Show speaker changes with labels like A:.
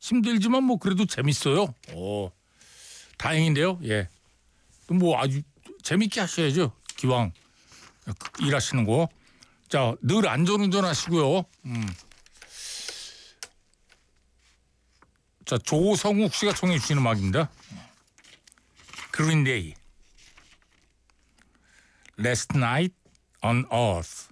A: 힘들지만 뭐 그래도 재밌어요. 다행인데요. 예. 뭐 아주 재밌게 하셔야죠. 기왕 일하시는 거. 자, 늘 안전운전 하시고요. 자, 조성욱 씨가 청해 주신 음악입니다. 그린데이. Last Night on Earth.